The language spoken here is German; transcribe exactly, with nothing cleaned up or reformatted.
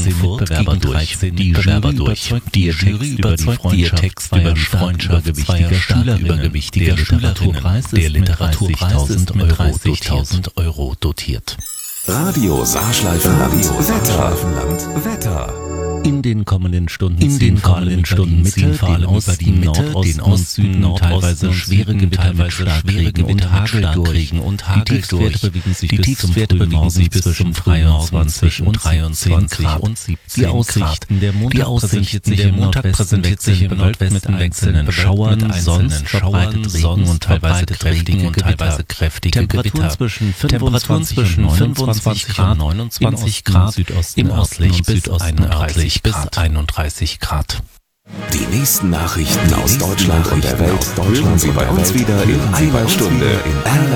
Mitbewerber durch. Die Jury überzeugt, die Jury überzeugt, die Text über freundschaftsfeier übergewichtiger Schülerinnen. Der Literaturpreis ist mit dreißigtausend Euro dotiert. Radio Saarschleifenland Wetter. Wetter. In den kommenden Stunden in den kommenden Stunden Mittel, vor allem über die Mitte, den Ostsüden teilweise schwere Gewitter mit Starkregen und Hageldurchregen und Hageldurch. Die Tiefstwerte bewegen sich bis zum dreiundzwanzig und dreiundzwanzig und siebzehn Die Aussichten der Montag präsentiert sich im Montag präsentiert sich im Nordwesten mit einzelnen Schauern, sonst verbreitet Regen und teilweise kräftige und teilweise kräftige Gewitter. Temperaturen zwischen fünfundzwanzig Grad, neunundzwanzig Grad, Südosten östlich bis einunddreißig bis einunddreißig Grad. Die nächsten Nachrichten aus Deutschland und der Welt hören Sie bei uns wieder in einer Stunde in